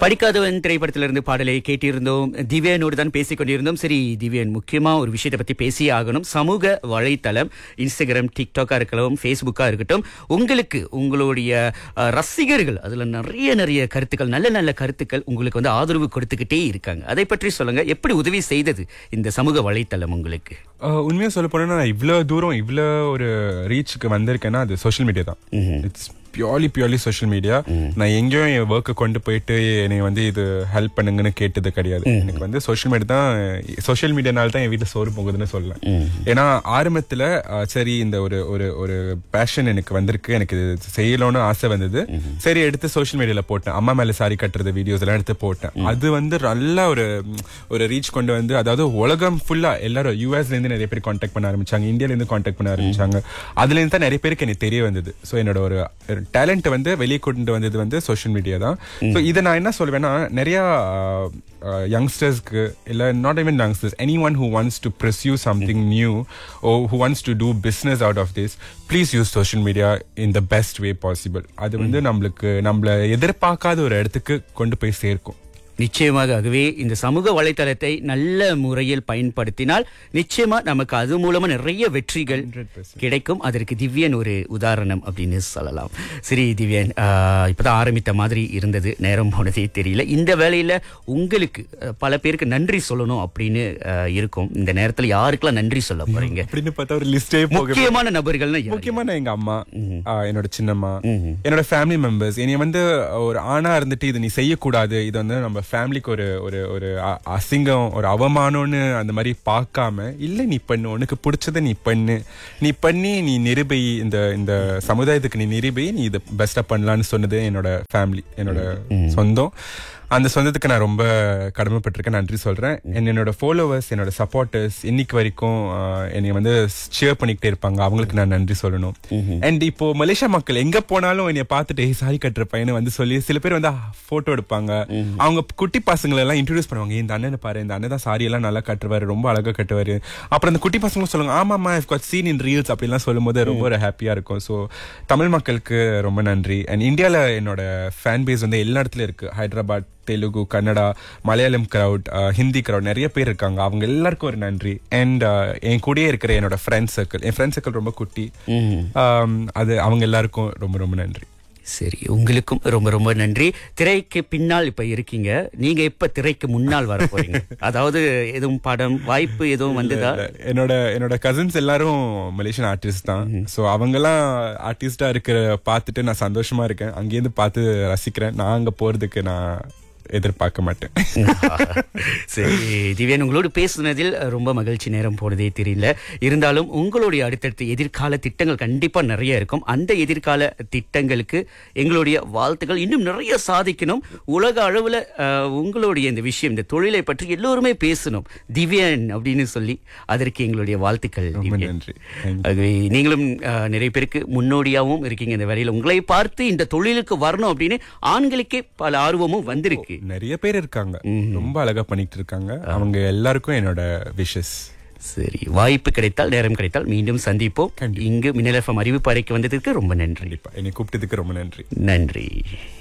படிக்காதவன் திரைப்படத்திலிருந்து பாடலை கேட்டிருந்தோம். திவ்யானோடு தான் பேசிக் கொண்டிருந்தோம். சரி திவ்யன், முக்கியமா ஒரு விஷயத்தை பத்தி பேசியே ஆகணும். சமூக வலைத்தளம், இன்ஸ்டாகிராம், டிக்டாக்கா இருக்கலாம், ஃபேஸ்புக்கா இருக்கட்டும், உங்களுக்கு உங்களுடைய ரசிகர்கள் அதுல நிறைய கருத்துக்கள், நல்ல கருத்துக்கள் உங்களுக்கு வந்து ஆதரவு கொடுத்துக்கிட்டே இருக்காங்க. அதை பற்றி சொல்லுங்க. எப்படி உதவி செய்தது இந்த சமூக வலைத்தளம் உங்களுக்கு? உண்மையா சொல்ல போனா இவ்வளவு தூரம் இவ்வளவு ஒரு ரீச்சுக்கு வந்திருக்கேன்னா அது சோஷியல் மீடியா தான். It's purely social media. நான் எங்கேயும் என் ஒர்க்கை கொண்டு போயிட்டு என்னை வந்து இது ஹெல்ப் பண்ணுங்கன்னு கேட்டது கிடையாது. எனக்கு வந்து சோஷியல் மீடியா தான். சோஷியல் மீடியானால தான் என் வீட்டில் சோறு போகுதுன்னு சொல்லலாம். ஏன்னா ஆரம்பத்துல சரி இந்த ஒரு ஒரு ஒரு பேஷன் எனக்கு வந்திருக்கு, எனக்கு செய்யணும்னு ஆசை வந்தது. சரி எடுத்து சோஷியல் மீடியால போட்டேன். அம்மா மேல சாரி கட்டுறது வீடியோஸ் எல்லாம் எடுத்து போட்டேன். அது வந்து நல்ல ஒரு ரீச் கொண்டு வந்து, அதாவது உலகம் ஃபுல்லா எல்லாரும் யூஎஸ்ல இருந்து நிறைய பேர் கான்டாக்ட் பண்ண ஆரம்பிச்சாங்க, இந்தியால இருந்து கான்டாக்ட் பண்ண ஆரம்பிச்சாங்க. அதுல இருந்து தான் நிறைய பேருக்கு எனக்கு தெரிய வந்தது. ஸோ என்னோட ஒரு டேலண்ட் வந்து வெளியே கொண்டு வந்தது வந்து சோஷியல் மீடியா தான். ஸோ இதை நான் என்ன சொல்வேன்னா, நிறைய யங்ஸ்டர்ஸ்க்கு இல்ல not even youngsters, anyone who wants to pursue something new or who wants to do business out of this, please use social media in the best way possible. அது வந்து நம்மள எதிர்பார்க்காத ஒரு இடத்துக்கு கொண்டு போய் சேர்க்கும். நிச்சயமாக. ஆகவே இந்த சமூக வலைத்தளத்தை நல்ல முறையில் பயன்படுத்தினால் நிச்சயமா நமக்கு அது மூலமா நிறைய வெற்றிகள் கிடைக்கும். அதற்கு திவ்யன் ஒரு உதாரணம் அப்படின்னு சொல்லலாம். சரி திவ்யன், இப்பதான் ஆரம்பித்த மாதிரி இருந்தது, நேரம் போனதே தெரியல. இந்த வேலையில உங்களுக்கு பல பேருக்கு நன்றி சொல்லணும் அப்படின்னு இருக்கும். இந்த நேரத்துல யாருக்கெல்லாம் நன்றி சொல்ல போறீங்க அப்படின்னு பார்த்தா ஒரு லிஸ்டே, முக்கியமான நபர்கள்னா முக்கியமான எங்க அம்மா, என்னோட சின்னம்மா, என்னோட ஃபேமிலி மெம்பர்ஸ். என்னைய வந்து ஒரு ஆணா இருந்துட்டு இது நீ செய்யக்கூடாது, இது வந்து நம்ம ஃபேமிலிக்கு ஒரு ஒரு அசிங்கம், ஒரு அவமானம்னு அந்த மாதிரி பார்க்காம, இல்ல நீ பண்ணு, உனக்கு பிடிச்சத நீ பண்ணி நீ நிரூபி, இந்த சமுதாயத்துக்கு நீ நிரூபி, நீ இதை பெஸ்டா பண்ணலான்னு சொன்னது என்னோட ஃபேமிலி, என்னோட சொந்தம். அந்த சொந்தத்துக்கு நான் ரொம்ப கடமைப்பட்டிருக்கேன், நன்றி சொல்றேன். என்னோட ஃபாலோவர்ஸ், என்னோட சப்போர்ட்டர்ஸ் இன்னைக்கு வரைக்கும் என்னை வந்து ஷேர் பண்ணிக்கிட்டே இருப்பாங்க, அவங்களுக்கு நான் நன்றி சொல்லணும். அண்ட் இப்போ மலேசியா மக்கள் எங்க போனாலும் என்னை பார்த்துட்டு சாரி கட்டுற பையனை வந்து சொல்லி சில பேர் வந்து போட்டோ எடுப்பாங்க. அவங்க குட்டி பசங்களை எல்லாம் இன்ட்ரோடியூஸ் பண்ணுவாங்க. இந்த அண்ணனை பாரு, இந்த அண்ணன் தான் சாரி எல்லாம் நல்லா கட்டுவாரு, ரொம்ப அழகா கட்டுவாரு. அப்புறம் அந்த குட்டி பசங்களும் சொல்லுவாங்க, ஆமாமா ஐவ் காட் சீன் இன் ரீல்ஸ் அப்படிலாம் சொல்லும் போது ரொம்ப ஒரு ஹாப்பியா இருக்கும். ஸோ தமிழ் மக்களுக்கு ரொம்ப நன்றி. அண்ட் இந்தியால என்னோட ஃபேன் பேஸ் வந்து எல்லா இடத்துலயும் இருக்கு. ஹைதராபாத், தெலுங்கு, கன்னடா, மலையாளம் கிரவுட், ஹிந்தி கிரவுட் நிறைய பேர் இருக்காங்க. அவங்க எல்லாருக்கும் ஒரு நன்றி. அண்ட் என் கூடயே இருக்கிற என்னோட ஃப்ரெண்ட் சர்க்கிள் ரொம்ப குட்டி, அது அவங்க எல்லாருக்கும் ரொம்ப ரொம்ப நன்றி. சரி, உங்களுக்கும் ரொம்ப நன்றி. திரைக்கு பின்னால் இப்ப இருக்கீங்க, நீங்க இப்ப திரைக்கு முன்னால் வர போறீங்க. அதாவது எதுவும் படம் வாய்ப்பு எதுவும் வந்ததா? என்னோட கசின்ஸ் எல்லாரும் மலேசியன் ஆர்டிஸ்ட் தான். சோ அவங்க எல்லாம் ஆர்டிஸ்டா இருக்கிற பார்த்துட்டு நான் சந்தோஷமா இருக்கேன். அங்கேருந்து பார்த்து ரசிக்கிறேன். நான் அங்க போறதுக்கு நான் எதிர்பார்க்க மாட்டேன். சரி திவ்யன், உங்களோடு பேசுனதில் ரொம்ப மகிழ்ச்சி. நேரம் போனதே தெரியல. இருந்தாலும் உங்களுடைய அடுத்தடுத்த எதிர்கால திட்டங்கள் கண்டிப்பா நிறைய இருக்கும். அந்த எதிர்கால திட்டங்களுக்கு எங்களுடைய வாழ்த்துக்கள். இன்னும் நிறைய சாதிக்கணும். உலக அளவுல உங்களுடைய இந்த விஷயம், இந்த தொழிலை பற்றி எல்லோருமே பேசணும் திவ்யன் அப்படின்னு சொல்லி, அதற்கு எங்களுடைய வாழ்த்துக்கள். ஆகவே நீங்களும் நிறைய பேருக்கு முன்னோடியாகவும் இருக்கீங்க இந்த வேலையில். உங்களை பார்த்து இந்த தொழிலுக்கு வரணும் அப்படின்னு ஆண்களுக்கே பல ஆர்வமும் வந்திருக்கு. நிறைய பேர் இருக்காங்க, ரொம்ப அழகா பண்ணிட்டு இருக்காங்க. அவங்க எல்லாருக்கும் என்னோட விஷஸ். சரி, வாய்ப்பு கிடைத்தால், நேரம் கிடைத்தால் மீண்டும் சந்திப்போம். இங்கு மின்னல் எஃப்எம் அறிவிப்பு அறைக்கு வந்ததுக்கு ரொம்ப நன்றி. என்னை கூப்பிட்டதுக்கு ரொம்ப நன்றி. நன்றி.